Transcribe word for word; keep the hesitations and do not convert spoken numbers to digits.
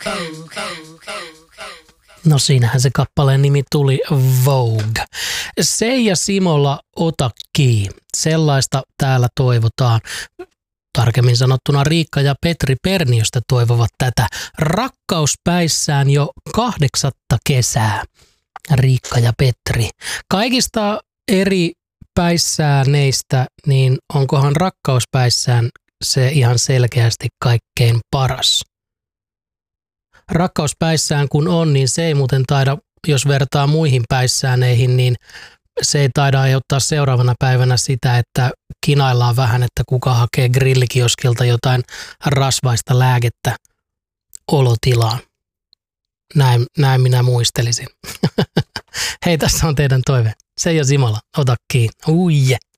No siinähän se kappaleen nimi tuli, Vogue. Seija Simola, ota kiinni. Sellaista täällä toivotaan. Tarkemmin sanottuna Riikka ja Petri Perniöstä toivovat tätä rakkauspäissään jo kahdeksatta kesää. Riikka ja Petri. Kaikista eri päissääneistä, niin onkohan rakkauspäissään se ihan selkeästi kaikkein paras? Rakkauspäissään kun on, niin se ei muuten taida, jos vertaa muihin päissääneihin, niin se ei taida aiheuttaa seuraavana päivänä sitä, että kinaillaan vähän, että kuka hakee grillikioskilta jotain rasvaista lääkettä olotilaan. Näin, näin minä muistelisin. Hei, tässä on teidän toive. Seija Simola, ota kiinni. Uije.